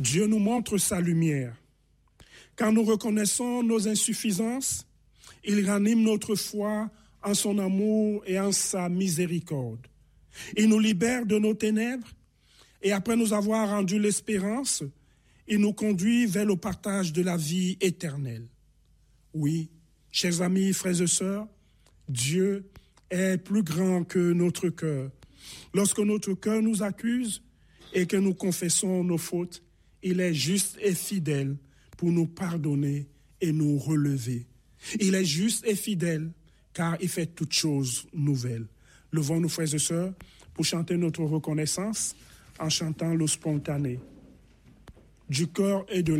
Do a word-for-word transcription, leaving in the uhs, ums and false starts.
Dieu nous montre sa lumière. Quand nous reconnaissons nos insuffisances, il ranime notre foi en son amour et en sa miséricorde. Il nous libère de nos ténèbres et après nous avoir rendu l'espérance, il nous conduit vers le partage de la vie éternelle. Oui, chers amis, frères et sœurs, Dieu est plus grand que notre cœur. Lorsque notre cœur nous accuse et que nous confessons nos fautes, il est juste et fidèle pour nous pardonner et nous relever. Il est juste et fidèle car il fait toutes choses nouvelles. Levons-nous, frères et sœurs, pour chanter notre reconnaissance en chantant le spontané. Du cœur et de